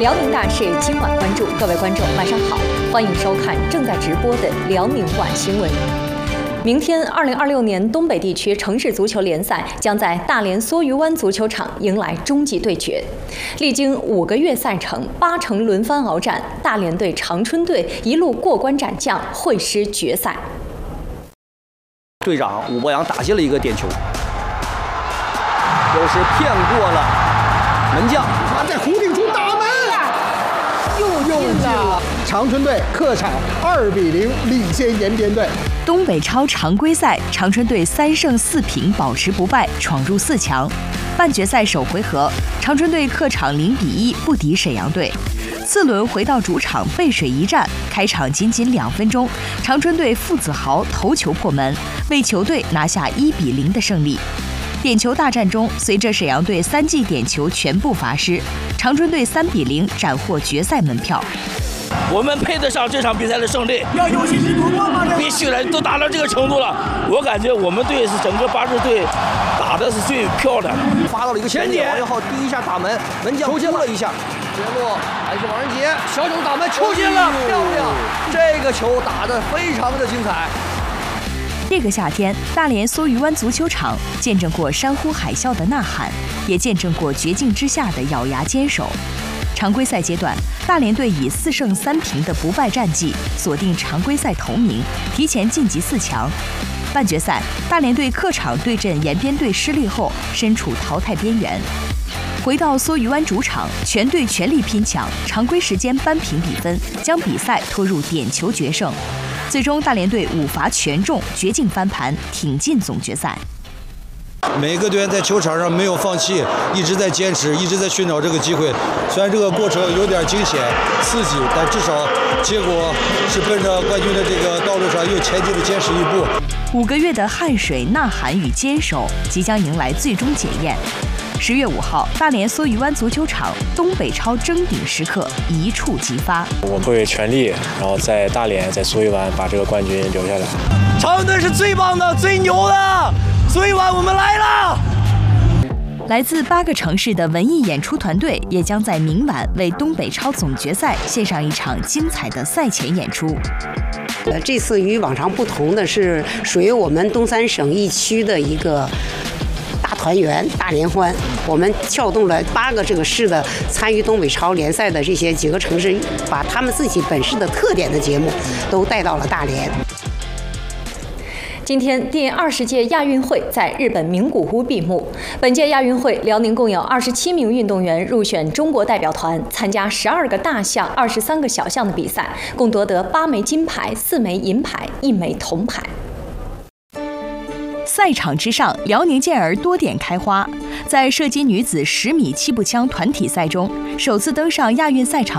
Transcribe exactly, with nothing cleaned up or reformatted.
辽宁大事今晚关注，各位观众晚上好，欢迎收看正在直播的辽宁晚新闻。明天，二零二六年东北地区城市足球联赛将在大连梭鱼湾足球场迎来终极对决。历经五个月赛程、八城轮番鏖战，大连队、长春队一路过关斩将，会师决赛。 队长武博洋打进了一个点球，又是骗过了门将， 他在弧顶处打门，又又进了。长春队客场二比零领先延边队。 东北超常规赛，长春队三胜四平保持不败，闯入四强。半决赛首回合，长春队客场零比一不敌沈阳队。次轮回到主场背水一战，开场仅仅两分钟，长春队傅子豪头球破门，为球队拿下一比零的胜利。点球大战中，随着沈阳队三记点球全部罚失，长春队三比零斩获决赛门票。 我们配得上这场比赛的胜利，要有信心夺冠吗？必须的，都打到这个程度了，我感觉我们队是整个八支队打的是最漂亮的。 发到了一个前点，王玉浩第一下打门，门将抽了一下，杰洛还是王仁杰，小球打门抽进了，漂亮！这个球打得非常的精彩。 这个夏天，大连梭鱼湾足球场见证过山呼海啸的呐喊，也见证过绝境之下的咬牙坚守。常规赛阶段，大连队以四胜三平的不败战绩锁定常规赛头名，提前晋级四强。半决赛，大连队客场对阵延边队失利后，身处淘汰边缘。回到梭鱼湾主场，全队全力拼抢，常规时间扳平比分，将比赛拖入点球决胜。最终，大连队五罚全中，绝境翻盘，挺进总决赛。 每个队员在球场上没有放弃，一直在坚持，一直在寻找这个机会。虽然这个过程有点惊险、刺激，但至少结果是奔着冠军的这个道路上又前进了坚实一步。 五个月的汗水、呐喊与坚守，即将迎来最终检验。十月五号，大连梭鱼湾足球场东北超争顶时刻一触即发。 我会全力，然后在大连、在梭鱼湾把这个冠军留下来。 长春队是最棒的、最牛的，梭鱼湾我们来了！ 来自八个城市的文艺演出团队也将在明晚为东北超总决赛献上一场精彩的赛前演出。 呃，这次与往常不同的是，属于我们东三省一区的一个大团圆、大联欢。我们撬动了八个这个市的参与东北超联赛的这些几个城市，把他们自己本市的特点的节目都带到了大连。 今天，第二十届亚运会在日本名古屋闭幕。本届亚运会，辽宁共有二十七名运动员入选中国代表团，参加十二个大项、二十三个小项的比赛，共夺得八枚金牌、四枚银牌、一枚铜牌。 赛场之上，辽宁健儿多点开花。在射击女子十米气步枪团体赛中，首次登上亚运赛场。